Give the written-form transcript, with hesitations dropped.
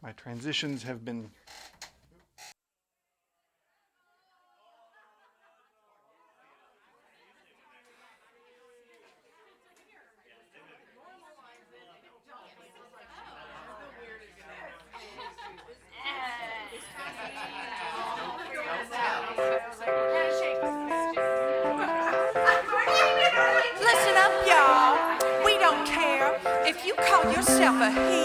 My transitions have been Listen up, y'all. We don't care if you call yourself a he